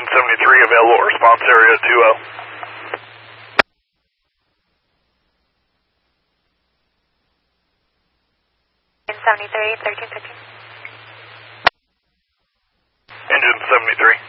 73, available response area 20. In 73, 1315. Engine 73.